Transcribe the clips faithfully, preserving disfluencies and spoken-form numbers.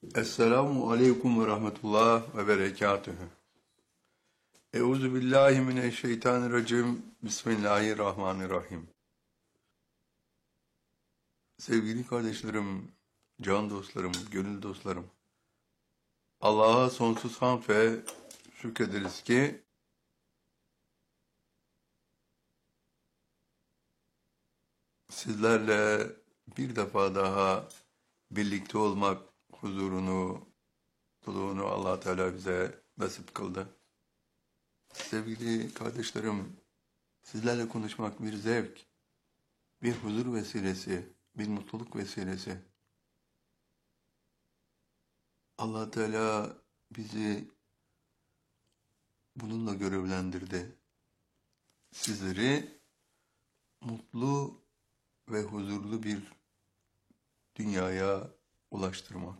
Esselamu aleyküm ve rahmetullah ve berekatühü. Euzu billahi mineşşeytanirracim. Bismillahirrahmanirrahim. Sevgili kardeşlerim, can dostlarım, gönül dostlarım. Allah'a sonsuz hamd ve şükrederiz ki sizlerle bir defa daha birlikte olmak huzurunu, mutluluğunu Allah Teala bize nasip kıldı. Sevgili kardeşlerim, sizlerle konuşmak bir zevk, bir huzur vesilesi, bir mutluluk vesilesi. Allah Teala bizi bununla görevlendirdi. Sizleri mutlu ve huzurlu bir dünyaya ulaştırmak.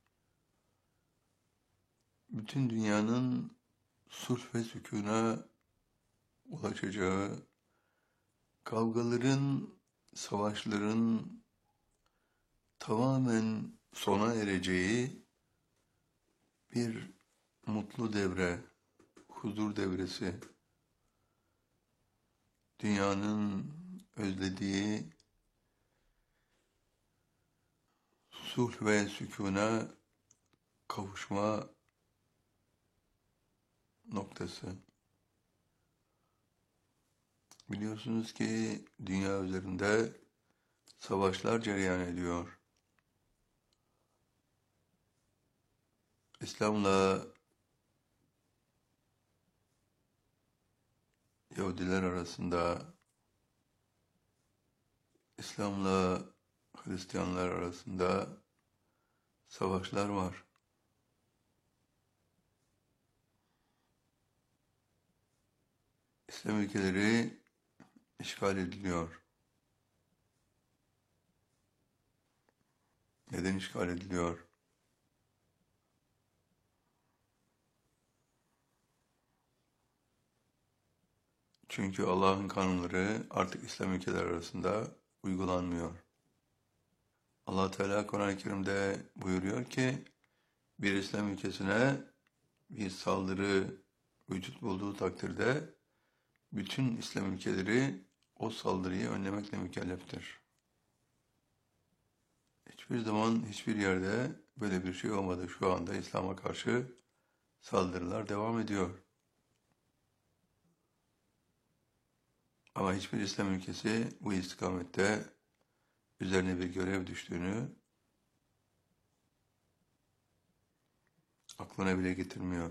Bütün dünyanın sulh ve sükûna ulaşacağı, kavgaların, savaşların tamamen sona ereceği bir mutlu devre, huzur devresi, dünyanın özlediği sulh ve sükûna kavuşma noktası. Biliyorsunuz ki dünya üzerinde savaşlar cereyan ediyor. İslam'la Yahudiler arasında, İslam'la Hristiyanlar arasında savaşlar var. İslam ülkeleri işgal ediliyor. Neden işgal ediliyor? Çünkü Allah'ın kanunları artık İslam ülkeleri arasında uygulanmıyor. Allah Teala Kur'an-ı Kerim'de buyuruyor ki bir İslam ülkesine bir saldırı vücut bulduğu takdirde bütün İslam ülkeleri o saldırıyı önlemekle mükelleftir. Hiçbir zaman hiçbir yerde böyle bir şey olmadı. Şu anda İslam'a karşı saldırılar devam ediyor. Ama hiçbir İslam ülkesi bu istikamette üzerine bir görev düştüğünü aklına bile getirmiyor.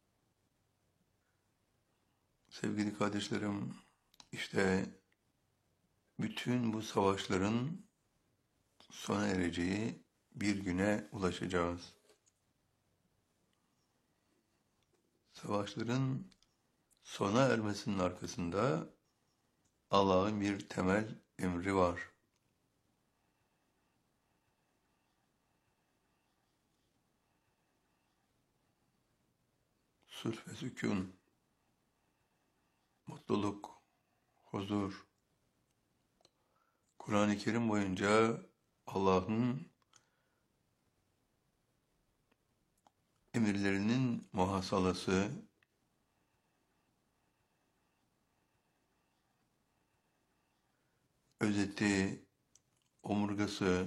Sevgili kardeşlerim, işte bütün bu savaşların sona ereceği bir güne ulaşacağız. Savaşların sona ermesinin arkasında Allah'ın bir temel emri var. Sulh ve sükûn, mutluluk, huzur. Kur'an-ı Kerim boyunca Allah'ın emirlerinin muhasalası, özeti, omurgası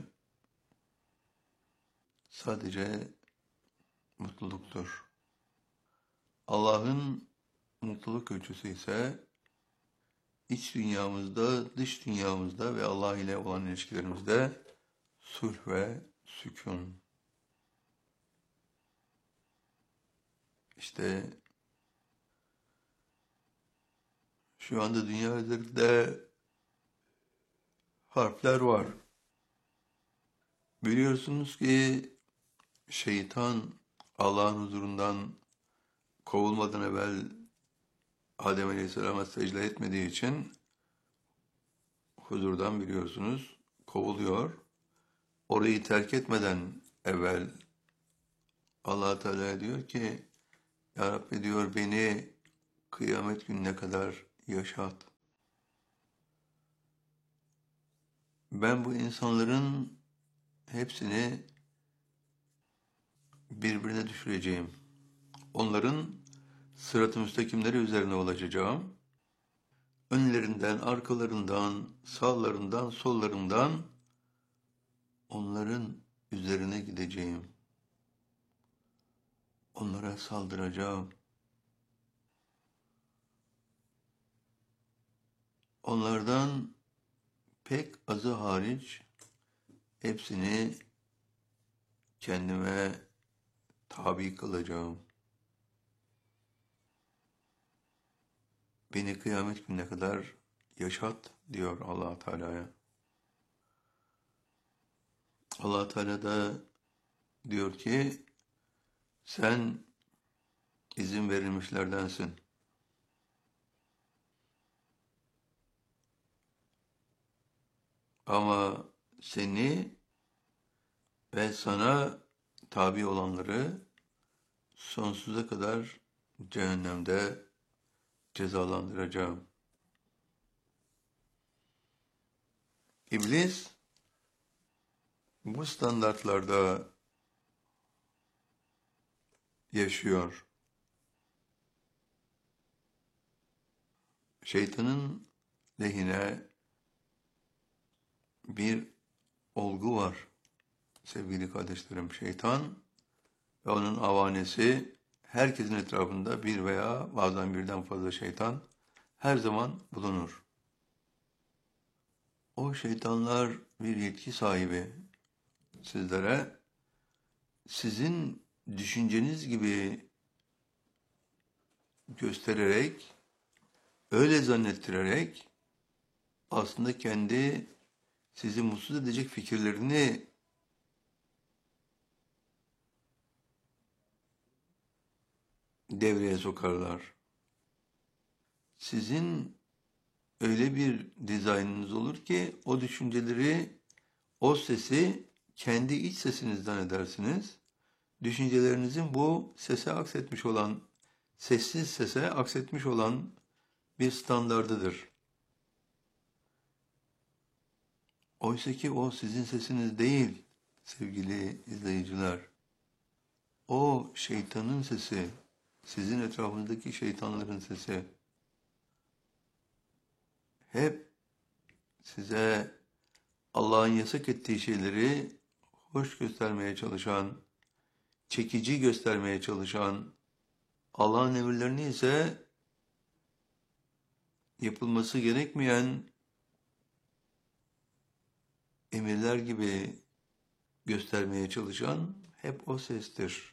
sadece mutluluktur. Allah'ın mutluluk ölçüsü ise iç dünyamızda, dış dünyamızda ve Allah ile olan ilişkilerimizde sulh ve sükûn. İşte şu anda dünya üzerinde harpler var. Biliyorsunuz ki şeytan Allah'ın huzurundan kovulmadan evvel Adem Aleyhisselam'a secde etmediği için huzurdan biliyorsunuz kovuluyor. Orayı terk etmeden evvel Allah Teala diyor ki Ya Rabbi diyor beni kıyamet gününe kadar yaşat. Ben bu insanların hepsini birbirine düşüreceğim. Onların sırat-ı müstakimleri üzerine ulaşacağım. Önlerinden, arkalarından, sağlarından, sollarından onların üzerine gideceğim. Onlara saldıracağım. Onlardan pek azı hariç hepsini kendime tabi kılacağım. Beni kıyamet gününe kadar yaşat diyor Allah Teala'ya. Allah Teala da diyor ki sen izin verilmişlerdensin. Ama seni ve sana tabi olanları sonsuza kadar cehennemde cezalandıracağım. İblis bu standartlarda yaşıyor. Şeytanın lehine bir olgu var sevgili kardeşlerim. Şeytan ve onun avanesi, herkesin etrafında bir veya bazen birden fazla şeytan her zaman bulunur. O şeytanlar bir yetki sahibi. Sizlere sizin düşünceniz gibi göstererek, öyle zannettirerek aslında kendi sizi mutsuz edecek fikirlerini devreye sokarlar. Sizin öyle bir dizaynınız olur ki o düşünceleri, o sesi kendi iç sesinizden edersiniz. Düşüncelerinizin bu sese aksetmiş olan, sessiz sese aksetmiş olan bir standardıdır. Oysa ki o sizin sesiniz değil sevgili izleyiciler. O şeytanın sesi, sizin etrafınızdaki şeytanların sesi. Hep size Allah'ın yasak ettiği şeyleri hoş göstermeye çalışan, çekici göstermeye çalışan, Allah'ın emirlerini ise yapılması gerekmeyen emirler gibi göstermeye çalışan hep o sestir.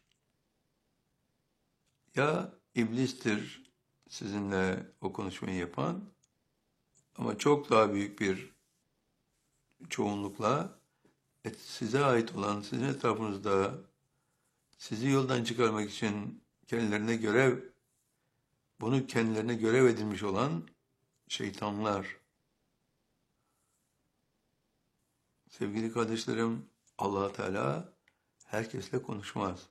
Ya iblistir sizinle o konuşmayı yapan, ama çok daha büyük bir çoğunlukla size ait olan, sizin etrafınızda sizi yoldan çıkarmak için kendilerine görev, bunu kendilerine görev edilmiş olan şeytanlar. Sevgili kardeşlerim, Allah Teala herkesle konuşmaz.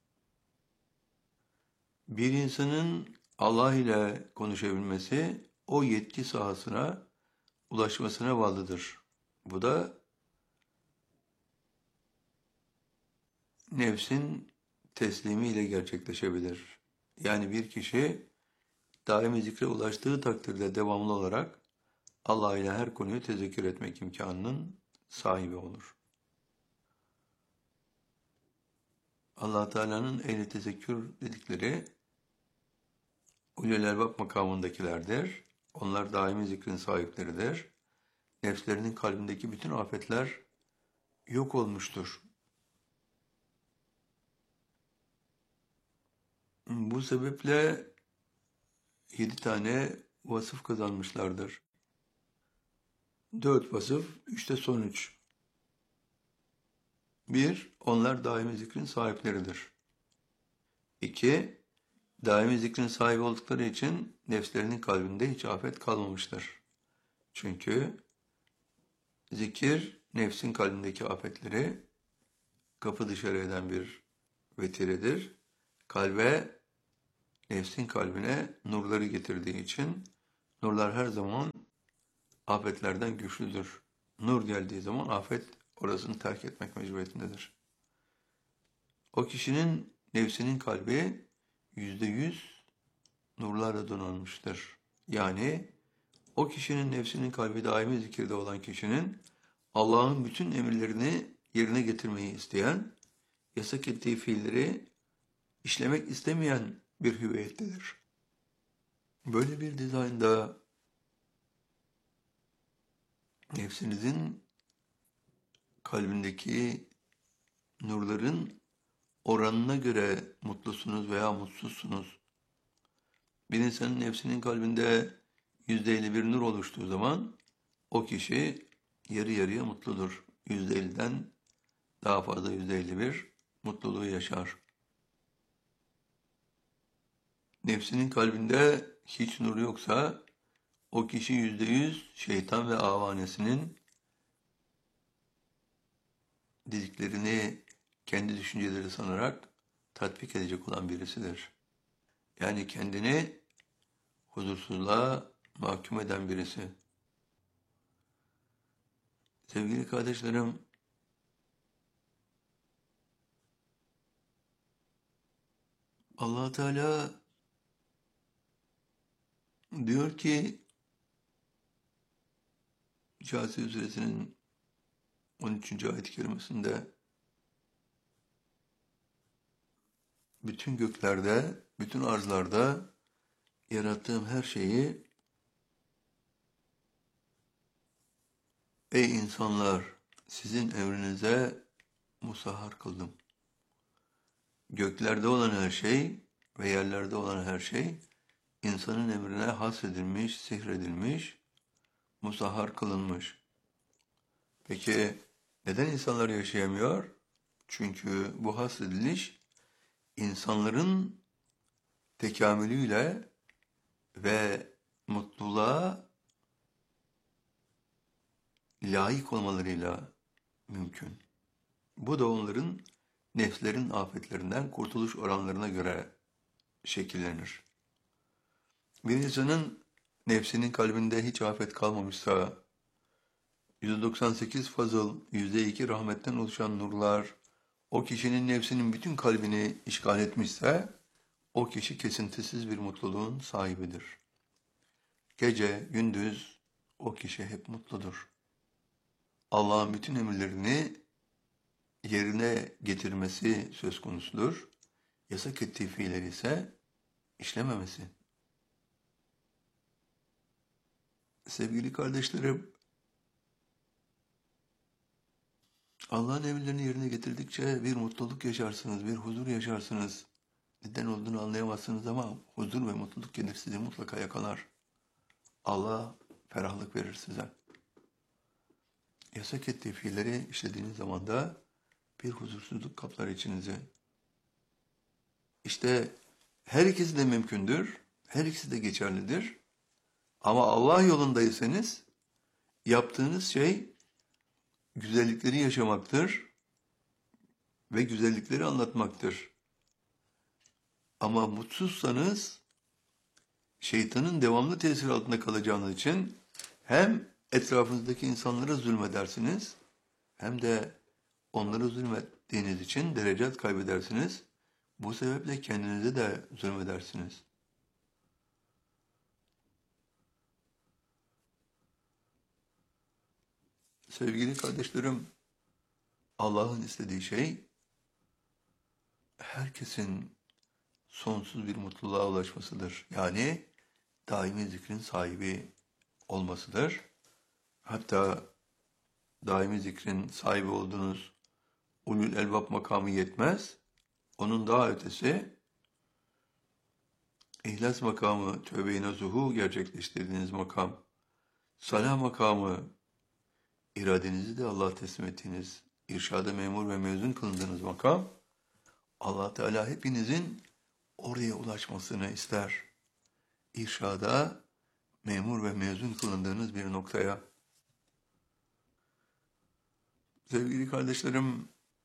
Bir insanın Allah ile konuşabilmesi o yetki sahasına ulaşmasına bağlıdır. Bu da nefsin teslimiyle gerçekleşebilir. Yani bir kişi daimi zikre ulaştığı takdirde devamlı olarak Allah ile her konuyu tezekkür etmek imkanının sahibi olur. Allah Teala'nın ehli tezekkür dedikleri ulul elbab makamındakilerdir. Onlar daimi zikrin sahipleridir. Nefslerinin kalbindeki bütün afetler yok olmuştur. Bu sebeple yedi tane vasıf kazanmışlardır. Dört vasıf, üçte son üç. Bir, onlar daimi zikrin sahipleridir. İki, daimi zikrin sahibi oldukları için nefslerinin kalbinde hiç afet kalmamıştır. Çünkü zikir, nefsin kalbindeki afetleri kapı dışarı eden bir vetiredir. Kalbe, nefsin kalbine nurları getirdiği için nurlar her zaman afetlerden güçlüdür. Nur geldiği zaman afet orasını terk etmek mecburiyetindedir. O kişinin nefsinin kalbi yüzde yüz nurlarla donanmıştır. Yani o kişinin nefsinin kalbi daimi zikirde olan kişinin Allah'ın bütün emirlerini yerine getirmeyi isteyen, yasak ettiği fiilleri işlemek istemeyen bir hüviyettedir. Böyle bir dizaynda nefsinizin kalbindeki nurların oranına göre mutlusunuz veya mutsuzsunuz. Bir insanın nefsinin kalbinde yüzde elli bir nur oluştuğu zaman o kişi yarı yarıya mutludur. yüzde elliden daha fazla yüzde elli bir mutluluğu yaşar. Nefsinin kalbinde hiç nur yoksa o kişi yüzde yüz şeytan ve avanesinin dediklerini kendi düşünceleri sanarak tatbik edecek olan birisidir. Yani kendini huzursuzluğa mahkum eden birisi. Sevgili kardeşlerim, Allah Teala diyor ki Câsiye Suresinin on üçüncü ayet-i kerimesinde bütün göklerde, bütün arzlarda yarattığım her şeyi ey insanlar sizin emrinize musahhar kıldım. Göklerde olan her şey ve yerlerde olan her şey insanın emrine hasredilmiş, sihredilmiş, musahhar kılınmış. Peki neden insanlar yaşayamıyor? Çünkü bu hasrediliş insanların tekamülüyle ve mutluluğa layık olmalarıyla mümkün. Bu da onların nefslerin afetlerinden kurtuluş oranlarına göre şekillenir. Bir insanın nefsinin kalbinde hiç afet kalmamışsa, yüzde doksan sekiz fazıl, yüzde iki rahmetten oluşan nurlar, o kişinin nefsinin bütün kalbini işgal etmişse, o kişi kesintisiz bir mutluluğun sahibidir. Gece, gündüz o kişi hep mutludur. Allah'ın bütün emirlerini yerine getirmesi söz konusudur. Yasak ettiği fiilleri ise işlememesi. Sevgili kardeşlerim, Allah'ın emirlerini yerine getirdikçe bir mutluluk yaşarsınız, bir huzur yaşarsınız. Neden olduğunu anlayamazsınız ama huzur ve mutluluk gelir sizi mutlaka yakalar. Allah ferahlık verir size. Yasak ettiği fiilleri işlediğiniz zaman da bir huzursuzluk kaplar içinizi. İşte her ikisi de mümkündür, her ikisi de geçerlidir. Ama Allah yolundaysanız yaptığınız şey güzellikleri yaşamaktır ve güzellikleri anlatmaktır. Ama mutsuzsanız şeytanın devamlı tesir altında kalacağınız için hem etrafınızdaki insanlara zulmedersiniz hem de onlara zulmettiğiniz için derecat kaybedersiniz. Bu sebeple kendinize de zulmedersiniz. Sevgili kardeşlerim, Allah'ın istediği şey herkesin sonsuz bir mutluluğa ulaşmasıdır. Yani daimi zikrin sahibi olmasıdır. Hatta daimi zikrin sahibi olduğunuz ulul elbab makamı yetmez. Onun daha ötesi ihlas makamı, tövbe-i nasuhu gerçekleştirdiğiniz makam, salah makamı, iradenizi de Allah'a teslim ettiğiniz, irşada memur ve mezun kılındığınız makam, Allah Teala hepinizin oraya ulaşmasını ister. İrşada memur ve mezun kılındığınız bir noktaya. Sevgili kardeşlerim,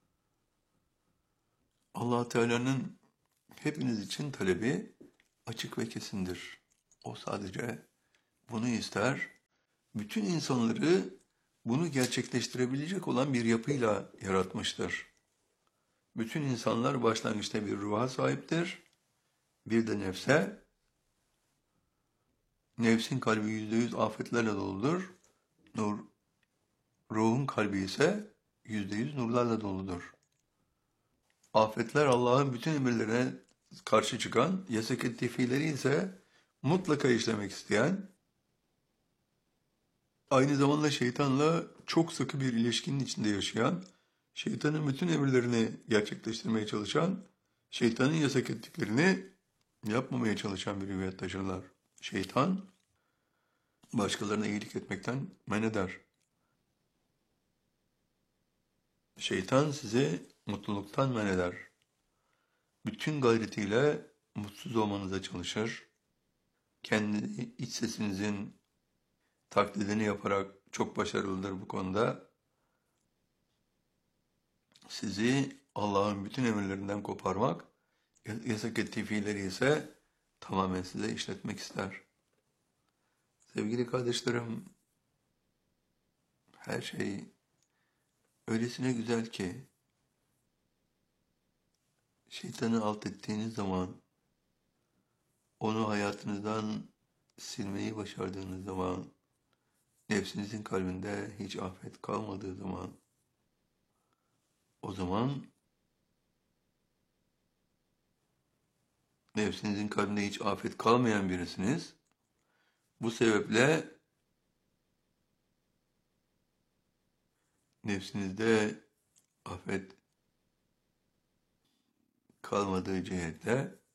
Allah Teala'nın hepiniz için talebi açık ve kesindir. O sadece bunu ister. Bütün insanları bunu gerçekleştirebilecek olan bir yapıyla yaratmıştır. Bütün insanlar başlangıçta bir ruha sahiptir. Bir de nefse. Nefsin kalbi yüzde yüz afetlerle doludur. Nur, ruhun kalbi ise yüzde yüz nurlarla doludur. Afetler Allah'ın bütün emirlerine karşı çıkan, yasak ettiği fiilleri ise mutlaka işlemek isteyen, aynı zamanda şeytanla çok sıkı bir ilişkinin içinde yaşayan, şeytanın bütün emirlerini gerçekleştirmeye çalışan, şeytanın yasak ettiklerini yapmamaya çalışan bir hüviyet taşırlar. Şeytan, başkalarına iyilik etmekten men eder. Şeytan sizi mutluluktan men eder. Bütün gayretiyle mutsuz olmanıza çalışır. Kendi iç sesinizin taklidini yaparak çok başarılıdır bu konuda. Sizi Allah'ın bütün emirlerinden koparmak, yasak ettiği fiilleri ise tamamen size işletmek ister. Sevgili kardeşlerim, her şey öylesine güzel ki, şeytanı alt ettiğiniz zaman, onu hayatınızdan silmeyi başardığınız zaman, nefsinizin kalbinde hiç afet kalmadığı zaman, o zaman nefsinizin kalbinde hiç afet kalmayan birisiniz. Bu sebeple nefsinizde afet kalmadığı cihette